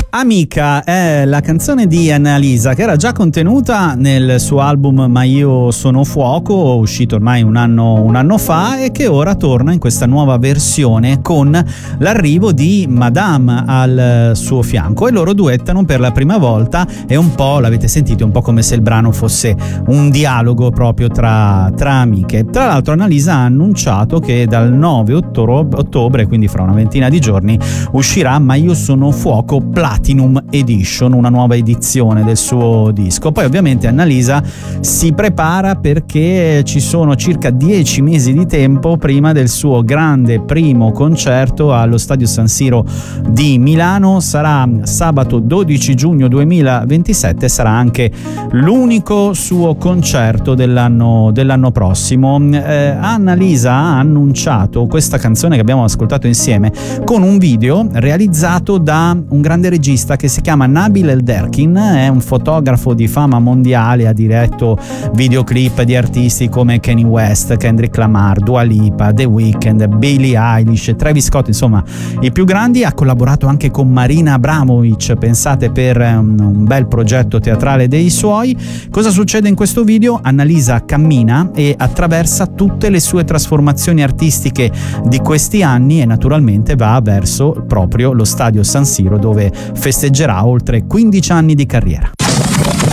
Amica è la canzone di Annalisa che era già contenuta nel suo album Ma io sono fuoco, uscito ormai un anno fa, e che ora torna in questa nuova versione con l'arrivo di Madame al suo fianco, e loro duettano per la prima volta. È un po', l'avete sentito, è un po' come se il brano fosse un dialogo proprio tra amiche. Tra l'altro Annalisa ha annunciato che dal 9 ottobre, quindi fra una ventina di giorni, uscirà Ma io sono fuoco Platinum Edition, una nuova edizione del suo disco. Poi ovviamente Annalisa si prepara perché ci sono circa 10 mesi di tempo prima del suo grande primo concerto allo Stadio San Siro di Milano. Sarà sabato 12 giugno 2027, sarà anche l'unico suo concerto dell'anno prossimo. Annalisa ha annunciato questa canzone che abbiamo ascoltato insieme con un video realizzato da un grande regista che si chiama Nabil Elderkin. È un fotografo di fama mondiale, ha diretto videoclip di artisti come Kanye West, Kendrick Lamar, Dua Lipa, The Weeknd, Billie Eilish, Travis Scott, insomma i più grandi. Ha collaborato anche con Marina Abramovic, pensate, per un bel progetto teatrale dei suoi. Cosa succede in questo video? Annalisa cammina e attraversa tutte le sue trasformazioni artistiche di questi anni e naturalmente va verso proprio lo Stadio San Siro, dove festeggerà oltre 15 anni di carriera.